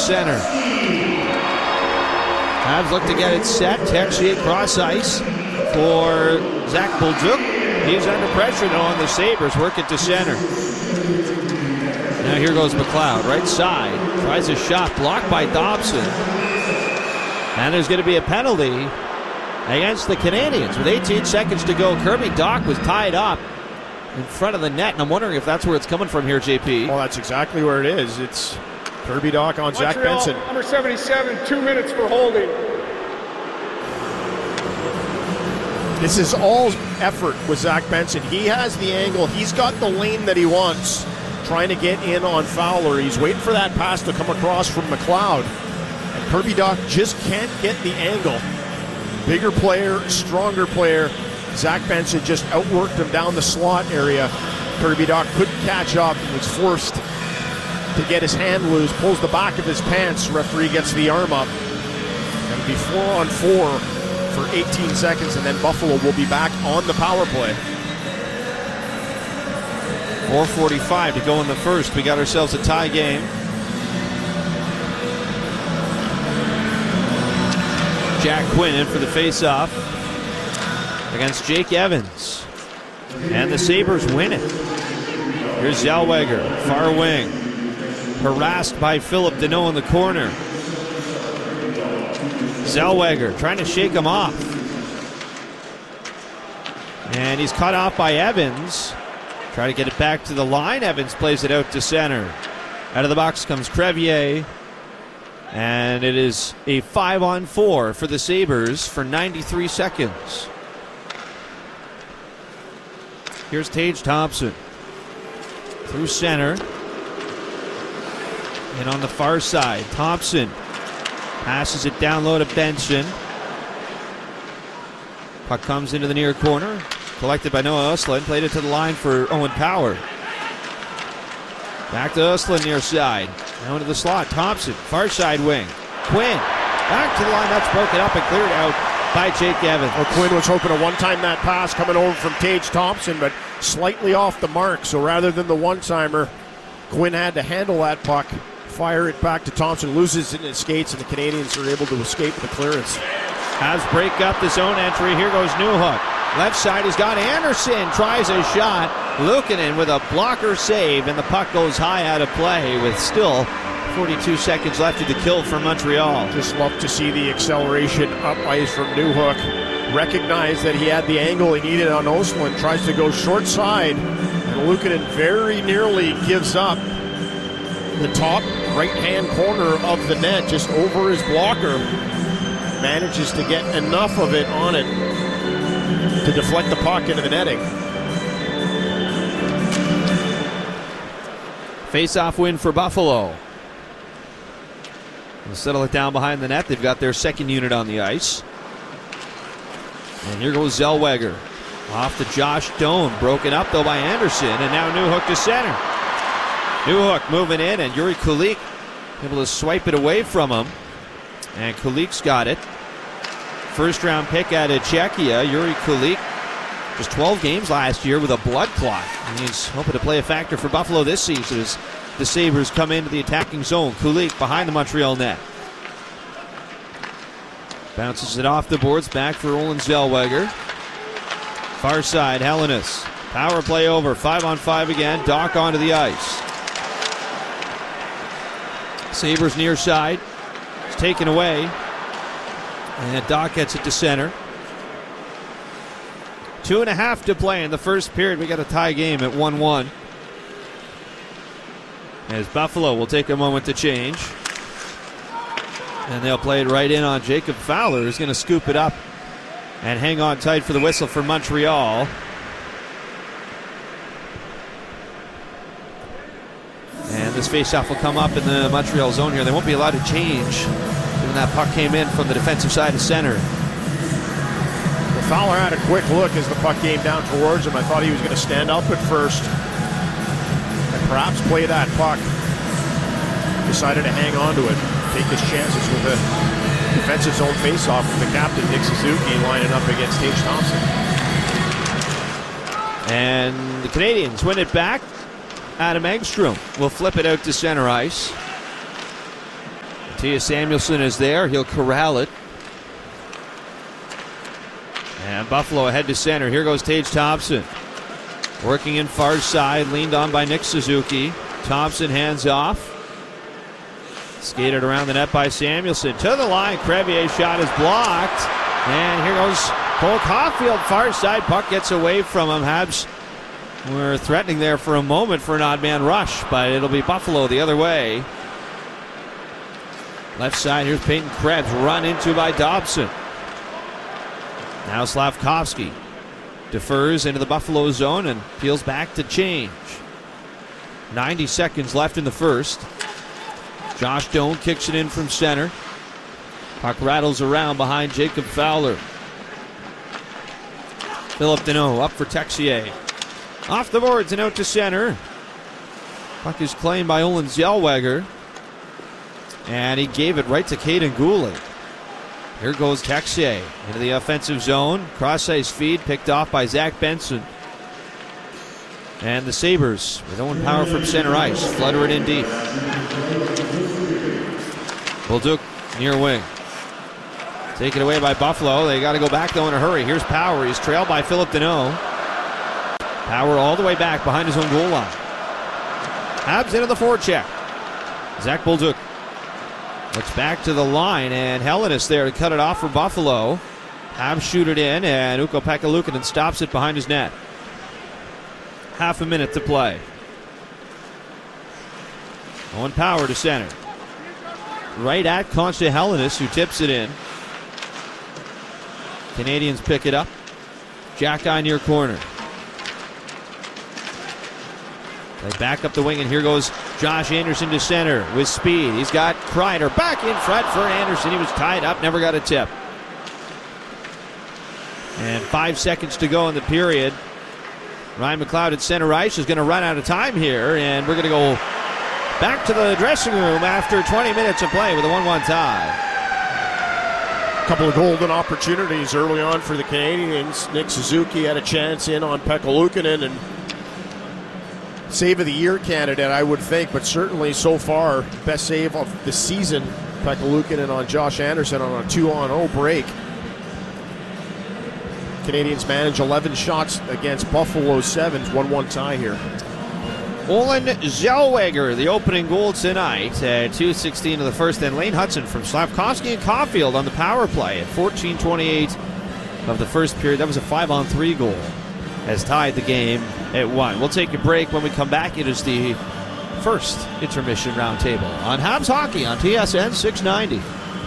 center. Habs look to get it set. Texier cross ice for Zach Bolduc. He's under pressure though on the Sabres. Work it to center. Now here goes McLeod, right side. Tries a shot, blocked by Dobson. And there's going to be a penalty against the Canadiens. With 18 seconds to go, Kirby Dach was tied up in front of the net, and I'm wondering if that's where it's coming from here, JP. Well, that's exactly where it is. It's Kirby Dach on Zach Benson. Number 77, 2 minutes for holding. This is all effort with Zach Benson. He has the angle. He's got the lane that he wants, trying to get in on Fowler. He's waiting for that pass to come across from McLeod. And Kirby Dach just can't get the angle. Bigger player, stronger player. Zach Benson just outworked him down the slot area. Kirby Dach couldn't catch up and was forced to get his hand loose. Pulls the back of his pants. Referee gets the arm up. It'll be 4-on-4 for 18 seconds, and then Buffalo will be back on the power play. 4:45 to go in the first. We got ourselves a tie game. Jack Quinn in for the face-off against Jake Evans. And the Sabres win it. Here's Zellweger, far wing. Harassed by Philip Deneau in the corner. Zellweger trying to shake him off. And he's cut off by Evans. Try to get it back to the line. Evans plays it out to center. Out of the box comes Crevier. And it is a 5-on-4 for the Sabres for 93 seconds. Here's Tage Thompson. Through center. And on the far side, Thompson passes it down low to Benson. Puck comes into the near corner. Collected by Noah Östlund. Played it to the line for Owen Power. Back to Östlund near side. Now into the slot. Thompson, far side wing. Quinn, back to the line. That's broken up and cleared out by Jake Evans. Well, Quinn was hoping to one-time that pass coming over from Tage Thompson, but slightly off the mark. So rather than the one-timer, Quinn had to handle that puck, fire it back to Thompson, loses it in his skates, and the Canadiens are able to escape the clearance. Habs break up the zone entry. Here goes Newhook. Left side has got Anderson. Tries a shot. Luukkonen with a blocker save, and the puck goes high out of play with still 42 seconds left of the kill for Montreal. Just love to see the acceleration up ice from Newhook. Recognized that he had the angle he needed on Östlund. Tries to go short side, and Luukkonen very nearly gives up the top right-hand corner of the net, just over his blocker. Manages to get enough of it on it to deflect the puck into the netting. Face-off win for Buffalo. They'll settle it down behind the net. They've got their second unit on the ice. And here goes Zellweger. Off to Josh Doan. Broken up, though, by Anderson. And now Newhook to center. Newhook moving in, and Yuri Kulik able to swipe it away from him. And Kulik's got it. First-round pick out of Czechia, Yuri Kulik. Just 12 games last year with a blood clot. And he's hoping to play a factor for Buffalo this season as the Sabres come into the attacking zone. Kulik behind the Montreal net. Bounces it off the boards, back for Olen Zellweger. Far side, Hellenis. Power play over, 5-on-5 again. Dach onto the ice. Sabres near side. It's taken away. And Dach gets it to center. 2.5 to play in the first period. We got a tie game at 1-1. As Buffalo will take a moment to change. And they'll play it right in on Jacob Fowler, who's going to scoop it up and hang on tight for the whistle for Montreal. And this faceoff will come up in the Montreal zone here. They won't be allowed to change when that puck came in from the defensive side of center. Well, Fowler had a quick look as the puck came down towards him. I thought he was going to stand up at first and perhaps play that puck. Decided to hang on to it, take his chances with a defensive zone faceoff with the captain, Nick Suzuki, lining up against Tage Thompson. And the Canadiens win it back. Adam Engstrom will flip it out to center ice. Matthias Samuelsson is there. He'll corral it. And Buffalo ahead to center. Here goes Tage Thompson. Working in far side, leaned on by Nick Suzuki. Thompson hands off. Skated around the net by Samuelsson. To the line, Crevier's shot is blocked. And here goes Cole Caulfield, far side. Puck gets away from him. Habs were threatening there for a moment for an odd man rush, but it'll be Buffalo the other way. Left side, here's Peyton Krebs, run into by Dobson. Now Slavkovsky defers into the Buffalo zone and peels back to change. 90 seconds left in the first. Josh Doan kicks it in from center. Puck rattles around behind Jacob Fowler. Philip Deneau up for Texier. Off the boards and out to center. Puck is claimed by Olin Zellweger. And he gave it right to Caden Goulet. Here goes Texier into the offensive zone. Cross-ice feed picked off by Zach Benson. And the Sabres with Owen Power from center ice. Flutter it in deep. Bolduc near wing. Taken away by Buffalo. They got to go back though in a hurry. Here's Power. He's trailed by Philip Deneau. Power all the way back behind his own goal line. Habs into the forecheck. Zach Bolduc looks back to the line, and Hellenis there to cut it off for Buffalo. Habs shoot it in, and Ukko-Pekka Luukkonen stops it behind his net. Half a minute to play. Owen Power to center. Right at Consta Hellenis, who tips it in. Canadians pick it up. Jack Eye near corner. They back up the wing, and here goes Josh Anderson to center with speed. He's got Kreider back in front for Anderson. He was tied up, never got a tip. And 5 seconds to go in the period. Ryan McLeod at center ice is going to run out of time here, and we're going to go back to the dressing room after 20 minutes of play with a 1-1 tie. A couple of golden opportunities early on for the Canadians. Nick Suzuki had a chance in on Pekka Luukkonen, and save of the year candidate, I would think, but certainly so far, best save of the season. Pekka Luukkonen on Josh Anderson on a 2-on-0 break. Canadians manage 11 shots against Buffalo 7's 1-1 tie here. Olin Zellweger, the opening goal tonight at 2:16 of the first. Then Lane Hudson from Slavkovsky and Caulfield on the power play at 14:28 of the first period. That was a 5-on-3 goal, has tied the game at 1. We'll take a break. When we come back, it is the first intermission roundtable on Habs Hockey on TSN 690.